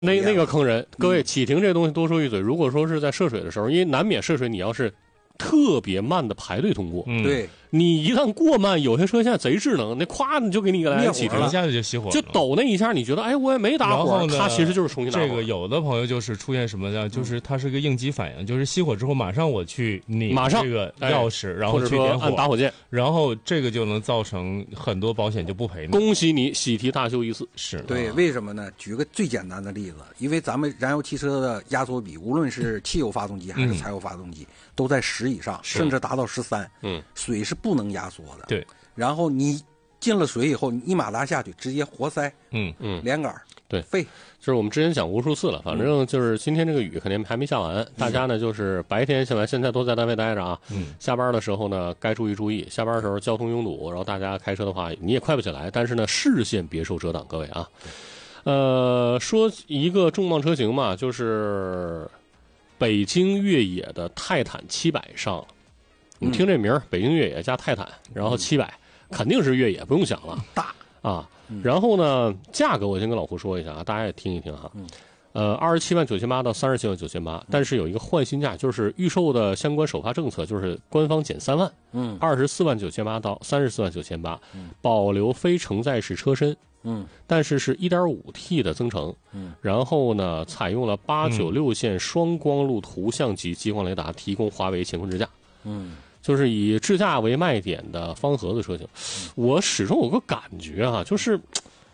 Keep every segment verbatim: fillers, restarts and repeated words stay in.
那那个坑人，各位启停这东西多说一嘴，如果说是在涉水的时候，因为难免涉水，你要是特别慢的排队通过， 嗯， 对， 你一旦过慢，有些车现在贼智能，那咵你就给你个来启停， 一下子就熄火了， 就抖那一下，你觉得哎我也没打火，它其实就是重新打火。 这个有的朋友就是出现什么呢？就是它是个应激反应，就是熄火之后马上我去拧这个钥匙，然后去点火， 按打火键， 然后这个就能造成很多保险就不赔你。 恭喜你喜提大修一次。 是对， 啊、 为什么呢？举个最简单的例子，因为咱们燃油汽车的压缩比，无论是汽油发动机还是柴油发动机，嗯、都在十以上，甚至达到十三。嗯，水是不能压缩的。 对。 然后你进了水以后，你一马达下去，直接活塞， 嗯嗯， 连杆， 对， 废。 就是我们之前讲无数次了，反正就是今天这个雨肯定还没下完，嗯、大家呢就是白天现在现在都在单位待着啊，嗯，下班的时候呢该注意注意，下班的时候交通拥堵，然后大家开车的话你也快不起来，但是呢视线别受遮挡，各位啊，呃，说一个重磅车型嘛，就是北京越野的泰坦七百上了。你听这名儿，北京越野加泰坦，然后七百，肯定是越野，不用想了， 大啊。然后呢，价格我先跟老胡说一下啊，大家也听一听哈。呃，二十七万九千八到三十七万九千八，但是有一个换新价，就是预售的相关首发政策，就是官方减三万，嗯，二十四万九千八到三十四万九千八，保留非承载式车身，嗯，但是是 一点五 T 的增程，嗯，然后呢，采用了八九六线双光路图像级激光雷达，提供华为乾坤支架，嗯。就是以智驾为卖点的方盒子车型，我始终有个感觉啊，就是，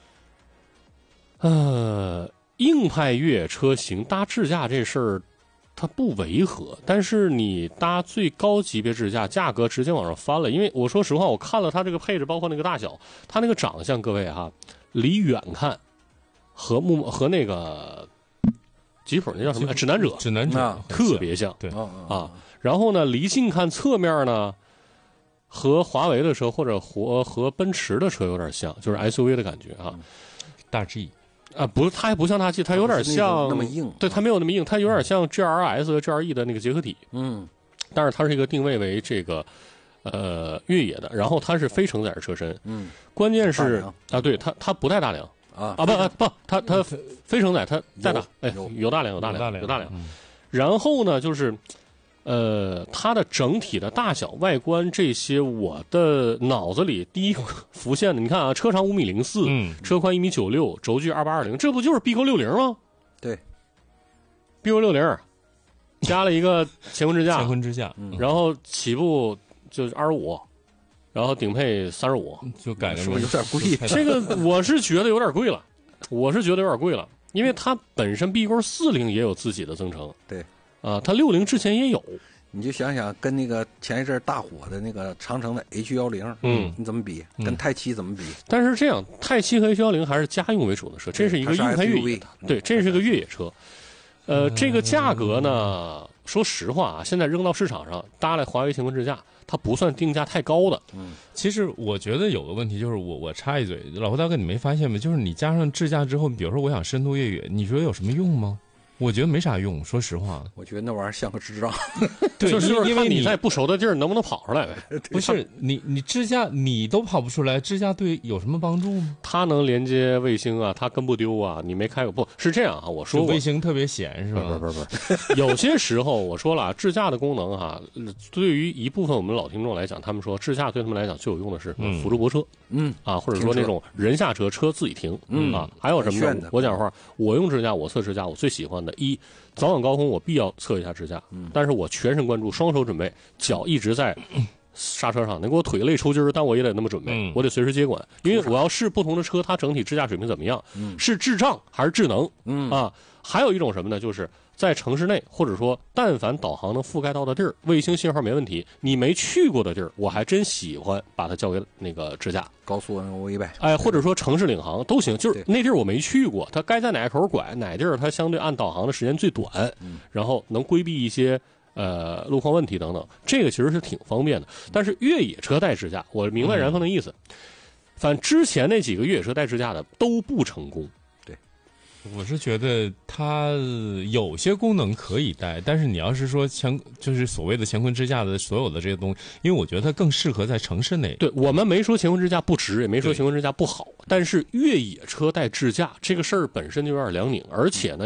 呃，硬派越野车型搭智驾这事儿，它不违和，但是你搭最高级别智驾，价格直接往上翻了。因为我说实话，我看了它这个配置，包括那个大小，它那个长相，各位哈，离远看和木和那个吉普那叫什么？指南者， 指南者特别像， 对啊。然后呢，离近看侧面呢，和华为的车或者和和奔驰的车有点像，就是 S U V 的感觉啊。 大 G 啊，不是，它还不像大 G， 它有点像那么硬， 对，它没有那么硬，它有点像 G R S 和 G R E 的那个结合体。嗯，但是它是一个定位为这个呃越野的，然后它是非承载式车身。嗯，关键是啊，对它它不带大梁啊啊不不不，它它非承载，它带大哎有大梁有大梁有大梁，然后呢就是。呃，它的整体的大小、外观这些，我的脑子里第一浮现的，你看啊，车长五米零四，嗯，车宽一米九六，轴距二八二零，这不就是 B Q 六零吗？ 对 ，B Q 六零加了一个乾坤支架， 乾坤支架， 嗯、然后起步就是二十五，然后顶配三十五， 就改了， 是不是有点贵？ 这个我是觉得有点贵了，我是觉得有点贵了，因为它本身 B Q 四零也有自己的增程， 对。 啊，它六零之前也有， 你就想想跟那个前一阵大火的那个长城的 H 一零，嗯，你怎么比？跟泰七怎么比？ 但是这样，泰七和 H 一零还是家用为主的车，这是一个硬派越野的，对，这是个越野车。呃，这个价格呢，说实话啊，现在扔到市场上搭了华为乾坤支架，它不算定价太高的。 嗯，其实我觉得有个问题就是我我插一嘴，老胡大哥，你没发现吗？就是你加上支架之后，比如说我想深度越野，你觉得有什么用吗？我觉得没啥用，说实话， 我觉得那玩意儿像个智障。 对，就是因为你在不熟的地儿能不能跑出来呗？ 不是你你支架你都跑不出来，支架对有什么帮助吗？ 它能连接卫星啊，它跟不丢啊，你没开过不是这样啊？我说卫星特别闲是吧？ 不是不是不是，有些时候我说了，支架的功能哈，对于一部分我们老听众来讲，他们说支架对他们来讲最有用的是辅助泊车，嗯啊，或者说那种人下车车自己停，嗯啊，还有什么呢？我讲话，我用支架，我测支架，我最喜欢的。一早晚高峰我必要测一下支架，嗯、但是我全神贯注，双手准备，脚一直在刹车上，能给我腿累抽筋儿，但我也得那么准备，嗯、我得随时接管，因为我要试不同的车，它整体支架水平怎么样，嗯、是智障还是智能，嗯、啊，还有一种什么呢？就是在城市内，或者说但凡导航能覆盖到的地儿，卫星信号没问题，你没去过的地儿，我还真喜欢把它交给那个支架。 高速 N O V 呗， 哎，或者说城市领航都行，就是那地儿我没去过，它该在哪口拐，哪地儿它相对按导航的时间最短，嗯、然后能规避一些呃路况问题等等，这个其实是挺方便的。但是越野车带支架，我明白然峰的意思，嗯、反正之前那几个越野车带支架的都不成功。 对， 我是觉得它有些功能可以带，但是你要是说乾就是所谓的乾坤支架的所有的这些东西，因为我觉得它更适合在城市内。 对，我们没说乾坤支架不值，也没说乾坤支架不好，但是越野车带支架这个事儿本身就有点两拧，而且呢。